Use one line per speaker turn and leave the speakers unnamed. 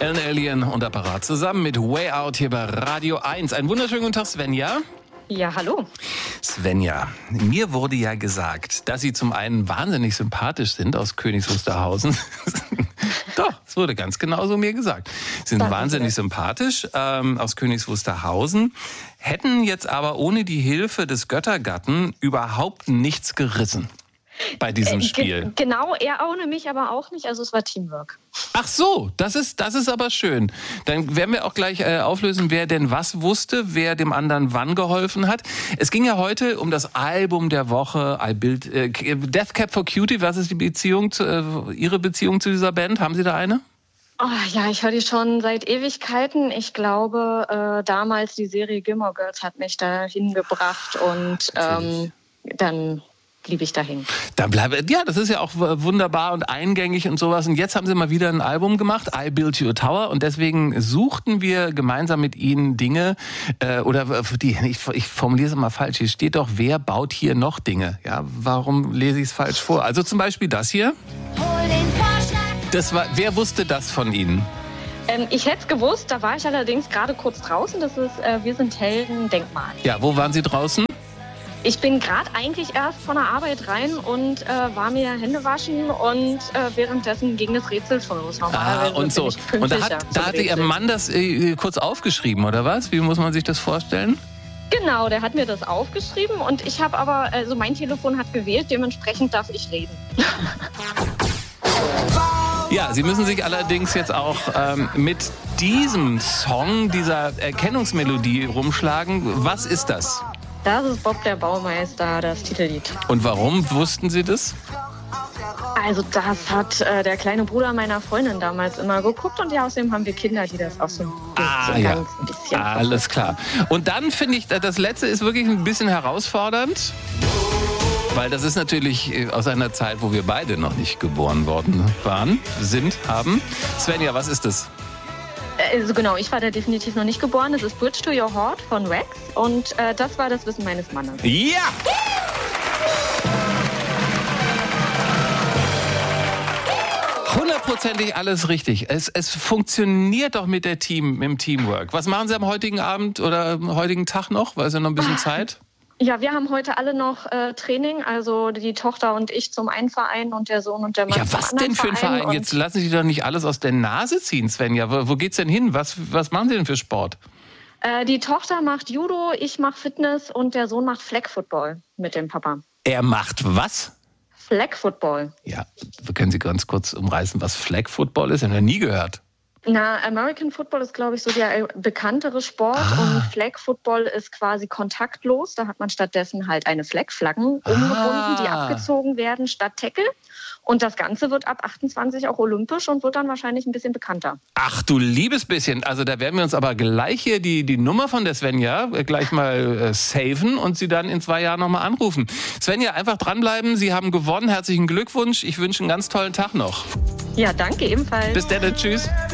Alan Alien und Apparat zusammen mit Way Out hier bei Radio 1. Einen wunderschönen guten Tag, Svenja.
Ja, hallo.
Svenja, mir wurde ja gesagt, dass Sie zum einen wahnsinnig sympathisch sind aus Königs Wusterhausen. Doch, es wurde ganz genau so mir gesagt. Sie sind wahnsinnig sympathisch aus Königs Wusterhausen, hätten jetzt aber ohne die Hilfe des Göttergatten überhaupt nichts gerissen bei diesem Spiel.
Genau, er ohne mich aber auch nicht, also es war Teamwork.
Ach so, das ist aber schön. Dann werden wir auch gleich auflösen, wer denn was wusste, wer dem anderen wann geholfen hat. Es ging ja heute um das Album der Woche, Death Cab for Cutie. Was ist Ihre Beziehung zu dieser Band? Haben Sie da eine?
Oh, ja, ich höre die schon seit Ewigkeiten. Ich glaube, damals die Serie Gilmore Girls hat mich dahin gebracht und dann blieb ich dahin.
Ja, das ist ja auch wunderbar und eingängig und sowas. Und jetzt haben Sie mal wieder ein Album gemacht, I Built You a Tower. Und deswegen suchten wir gemeinsam mit Ihnen Dinge, ich formuliere es mal falsch. Hier steht doch, wer baut hier noch Dinge? Ja, warum lese ich es falsch vor? Also zum Beispiel das hier.
Hol den Vorschlag.
Wer wusste das von Ihnen?
Ich hätte es gewusst, da war ich allerdings gerade kurz draußen. Das ist Wir sind Helden Denkmal.
Ja, wo waren Sie draußen?
Ich bin gerade eigentlich erst von der Arbeit rein und war mir Hände waschen und währenddessen ging das Rätsel schon los. Normalerweise
und so. Und da hatte Ihr Mann das kurz aufgeschrieben, oder was? Wie muss man sich das vorstellen?
Genau, der hat mir das aufgeschrieben und ich habe aber, also mein Telefon hat gewählt, dementsprechend darf ich reden.
Ja, Sie müssen sich allerdings jetzt auch mit diesem Song, dieser Erkennungsmelodie rumschlagen. Was ist das?
Das ist Bob der Baumeister, das Titellied.
Und warum wussten Sie das?
Also das hat der kleine Bruder meiner Freundin damals immer geguckt und ja, außerdem haben wir Kinder, die das auch so ein bisschen
alles klar. Und dann finde ich, das Letzte ist wirklich ein bisschen herausfordernd, weil das ist natürlich aus einer Zeit, wo wir beide noch nicht geboren worden haben. Svenja, was ist das?
Also genau, ich war da definitiv noch nicht geboren. Das ist Bridge to Your Heart von Wax und das war das Wissen meines Mannes.
Ja! Hundertprozentig alles richtig. Es funktioniert doch mit dem Teamwork. Was machen Sie am heutigen Abend oder am heutigen Tag noch? Weil es ja noch ein bisschen Zeit.
Ja, wir haben heute alle noch Training, also die Tochter und ich zum einen Verein und der Sohn und der Mann
zum anderen Verein. Ja, was denn für ein Verein? Jetzt lassen Sie doch nicht alles aus der Nase ziehen, Svenja. Wo geht's denn hin? Was machen Sie denn für Sport?
Die Tochter macht Judo, ich mache Fitness und der Sohn macht Flag Football mit dem Papa.
Er macht was?
Flag Football.
Ja, können Sie ganz kurz umreißen, was Flag Football ist? Ich habe noch nie gehört.
Na, American Football ist, glaube ich, so der bekanntere Sport und Flag Football ist quasi kontaktlos. Da hat man stattdessen halt eine Flaggen umgebunden, die abgezogen werden statt Tackle. Und das Ganze wird ab 28 auch olympisch und wird dann wahrscheinlich ein bisschen bekannter. Ach
du liebes bisschen. Also da werden wir uns aber gleich hier die Nummer von der Svenja gleich mal saven und sie dann in 2 Jahren nochmal anrufen. Svenja, einfach dranbleiben. Sie haben gewonnen. Herzlichen Glückwunsch. Ich wünsche einen ganz tollen Tag noch.
Ja, danke ebenfalls.
Bis dann. Tschüss.